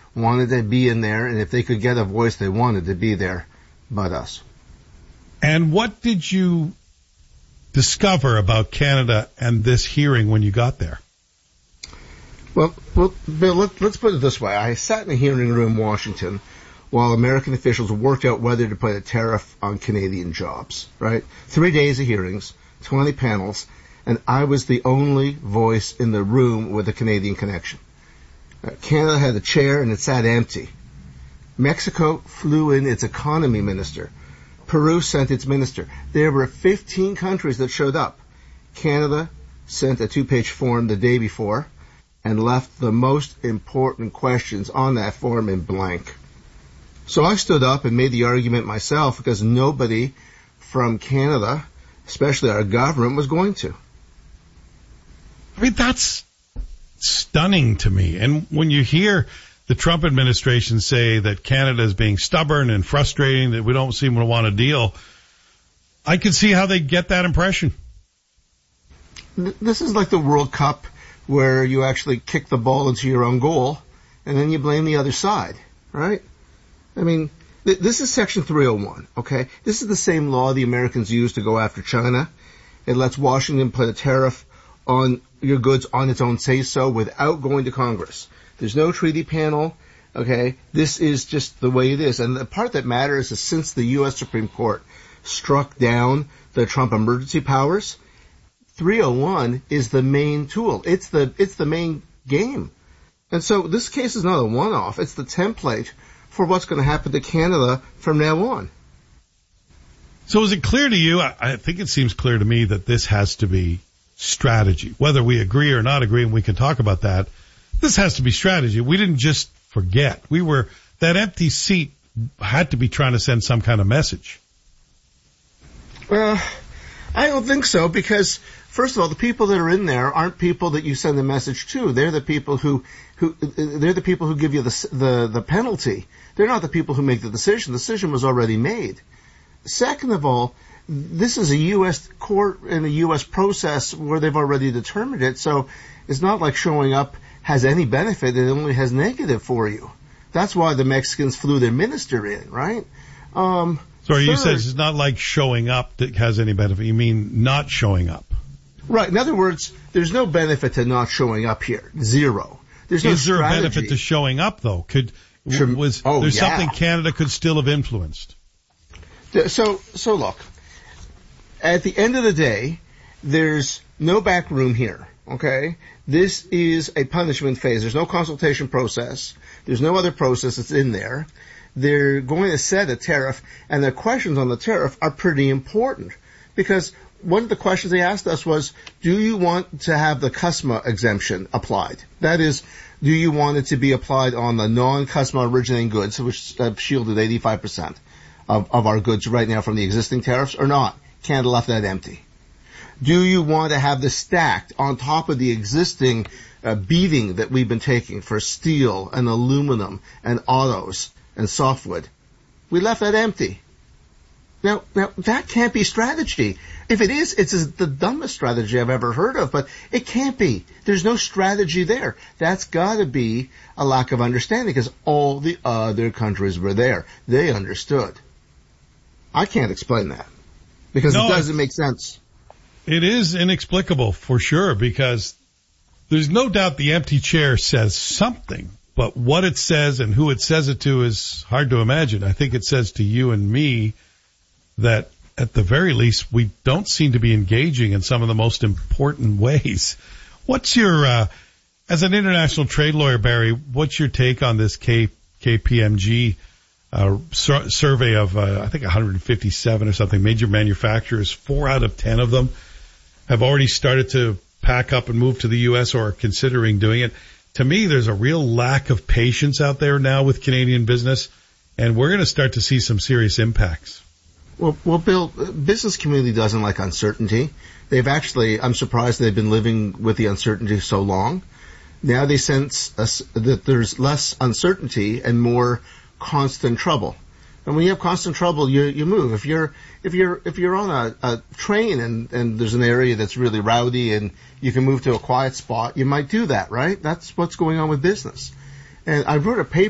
wanted to be in there, and if they could get a voice, they wanted to be there, but us. And what did you discover about Canada and this hearing when you got there? Well, Bill, let's put it this way. I sat in a hearing room in Washington while American officials worked out whether to put a tariff on Canadian jobs, right? 3 days of hearings, 20 panels, and I was the only voice in the room with a Canadian connection. Canada had a chair and it sat empty. Mexico flew in its economy minister. Peru sent its minister. There were 15 countries that showed up. Canada sent a 2-page form the day before and left the most important questions on that form in blank. So I stood up and made the argument myself because nobody from Canada, especially our government, was going to. I mean, that's stunning to me. And when you hear the Trump administration say that Canada is being stubborn and frustrating, that we don't seem to want a deal, I can see how they get that impression. This is like the World Cup where you actually kick the ball into your own goal and then you blame the other side, right? I mean, this is Section 301, okay? This is the same law the Americans use to go after China. It lets Washington put a tariff on your goods on its own say-so without going to Congress. There's no treaty panel, okay? This is just the way it is. And the part that matters is since the U.S. Supreme Court struck down the Trump emergency powers, 301 is the main tool. It's the main game. And so this case is not a one-off. It's the template for what's going to happen to Canada from now on. So is it clear to you? I think it seems clear to me that this has to be strategy. Whether we agree or not agree, and we can talk about that, this has to be strategy. We didn't just forget. That empty seat had to be trying to send some kind of message. Well, I don't think so, because first of all, the people that are in there aren't people that you send a message to. They're the people who give you the penalty. They're not the people who make the decision. The decision was already made. Second of all, this is a U.S. court and a U.S. process where they've already determined it, so it's not like showing up has any benefit. It only has negative for you. That's why the Mexicans flew their minister in, right? Sorry, you said it's not like showing up that has any benefit. You mean not showing up. Right. In other words, there's no benefit to not showing up here. Zero. There's no Is there strategy. a benefit to showing up, though? There's something Canada could still have influenced? So look, at the end of the day, there's no back room here, okay? This is a punishment phase. There's no consultation process. There's no other process that's in there. They're going to set a tariff, and the questions on the tariff are pretty important because one of the questions they asked us was, do you want to have the CUSMA exemption applied? That is, do you want it to be applied on the non-CUSMA originating goods, which have shielded 85% of our goods right now from the existing tariffs, or not? Canada left that empty. Do you want to have this stacked on top of the existing beating that we've been taking for steel and aluminum and autos and softwood? We left that empty. Now that can't be strategy. If it is, it's the dumbest strategy I've ever heard of, but it can't be. There's no strategy there. That's gotta be a lack of understanding because all the other countries were there. They understood. I can't explain that because it doesn't make sense. It is inexplicable for sure because there's no doubt the empty chair says something, but what it says and who it says it to is hard to imagine. I think it says to you and me that at the very least we don't seem to be engaging in some of the most important ways. What's your, as an international trade lawyer, Barry, what's your take on this KPMG survey of, I think 157 or something major manufacturers? 4 out of 10 of them have already started to pack up and move to the U.S. or are considering doing it. To me, there's a real lack of patience out there now with Canadian business, and we're going to start to see some serious impacts. Well, Bill, business community doesn't like uncertainty. I'm surprised they've been living with the uncertainty so long. Now they sense that there's less uncertainty and more constant trouble. And when you have constant trouble, you move. If you're on a train and there's an area that's really rowdy and you can move to a quiet spot, you might do that, right? That's what's going on with business. And I wrote a paper